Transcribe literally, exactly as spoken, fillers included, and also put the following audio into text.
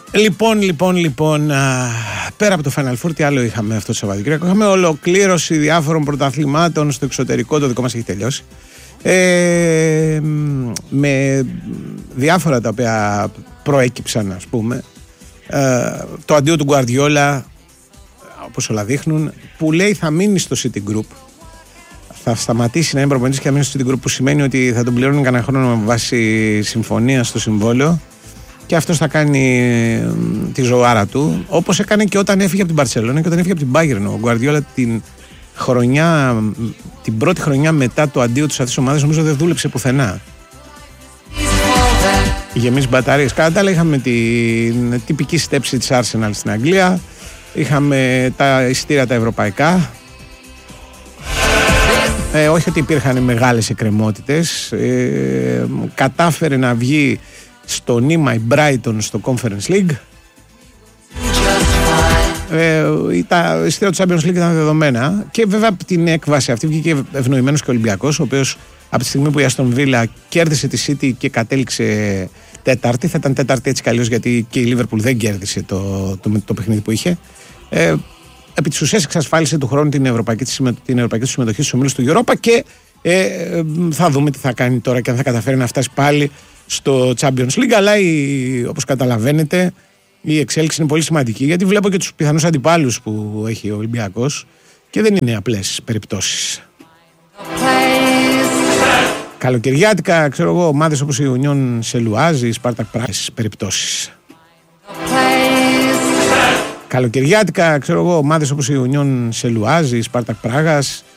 Λοιπόν, λοιπόν, λοιπόν, α, πέρα από το Final Four, τι άλλο είχαμε αυτό το Σαββατοκύριακο? Είχαμε ολοκλήρωση διάφορων πρωταθλημάτων στο εξωτερικό, το δικό μας έχει τελειώσει. Ε, με διάφορα τα οποία προέκυψαν, ας πούμε. Ε, το αντίο του Γκουαρδιόλα, όπως όλα δείχνουν, που λέει θα μείνει στο City Group. Θα σταματήσει να είναι προπονητής και θα μείνει στο City Group, που σημαίνει ότι θα τον πληρώνουν κανένα χρόνο με βάση συμφωνία στο συμβόλαιο. Και αυτός θα κάνει τη ζωάρα του, όπως έκανε και όταν έφυγε από την Μπαρσελόνα και όταν έφυγε από την Μπάγερν. Ο Γκουαρδιόλα την χρονιά, την πρώτη χρονιά μετά το αντίο του σε αυτές τις ομάδες, νομίζω δεν δούλεψε πουθενά. Γεμίσει μπαταρίες. Κατά τα άλλα, είχαμε την τυπική στέψη της Arsenal στην Αγγλία. Είχαμε τα εισιτήρια τα ευρωπαϊκά. Ε, όχι ότι υπήρχαν μεγάλες εκκρεμότητες. Ε, κατάφερε να βγει στο νήμα η Brighton στο Conference League. Ε, τα εισιτήρια του Champions League ήταν δεδομένα. Και βέβαια από την έκβαση αυτή βγήκε ευνοημένος και ο Ολυμπιακός, ο οποίος από τη στιγμή που η Aston Villa κέρδισε τη City και κατέληξε τέταρτη, θα ήταν τέταρτη έτσι καλώς, γιατί και η Liverpool δεν κέρδισε το, το, το, το παιχνίδι που είχε. Ε, επί της ουσίας εξασφάλισε του χρόνου την ευρωπαϊκή, την ευρωπαϊκή του συμμετοχή στους ομίλους του Europa και ε, ε, θα δούμε τι θα κάνει τώρα και αν θα καταφέρει να φτάσει πάλι στο Champions League. Αλλά η, όπως καταλαβαίνετε, η εξέλιξη είναι πολύ σημαντική, γιατί βλέπω και τους πιθανούς αντιπάλους που έχει ο Ολυμπιακός και δεν είναι απλές περιπτώσεις. Καλοκαιριάτικα, ξέρω εγώ, ομάδες όπως η Union Σελουάζ, η Spartak Prague, περιπτώσεις. Καλοκαιριάτικα, ξέρω εγώ, ομάδες όπως η Union Σελουάζ, η Spartak Prague,